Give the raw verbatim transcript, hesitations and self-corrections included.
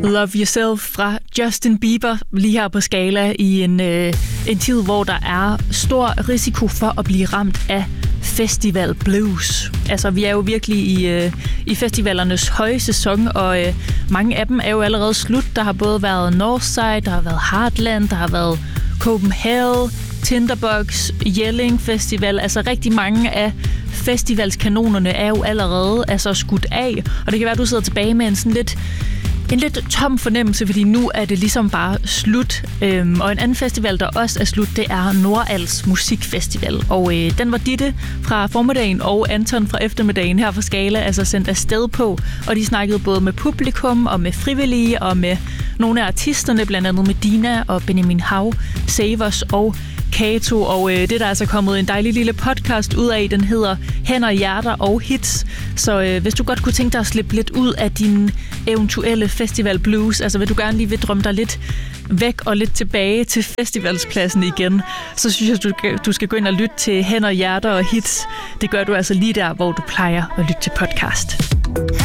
Love Yourself fra Justin Bieber, lige her på Skala i en, øh, en tid, hvor der er stor risiko for at blive ramt af festival blues. Altså, vi er jo virkelig i, øh, i festivalernes høje sæson, og øh, mange af dem er jo allerede slut. Der har både været Northside, der har været Heartland, der har været Copenhagen, Tinderbox, Jelling Festival. Altså, rigtig mange af festivalskanonerne er jo allerede altså, skudt af, og det kan være, at du sidder tilbage med en sådan lidt En lidt tom fornemmelse, fordi nu er det ligesom bare slut. Øhm, og en anden festival, der også er slut, det er Nordals Musikfestival. Og øh, den var Ditte fra formiddagen og Anton fra eftermiddagen her fra Skala altså sendt afsted på. Og de snakkede både med publikum og med frivillige og med nogle af artisterne, blandt andet med Dina og Benjamin Hav, Savers og Kato, og øh, det er der altså kommet en dejlig lille podcast ud af. Den hedder Hænder, Hjerter og Hits. Så øh, hvis du godt kunne tænke dig at slippe lidt ud af din eventuelle festival blues, altså vil du gerne lige vil drømme dig lidt væk og lidt tilbage til festivalspladsen igen, så synes jeg, du, du skal gå ind og lytte til Hænder, Hjerter og Hits. Det gør du altså lige der, hvor du plejer at lytte til podcast.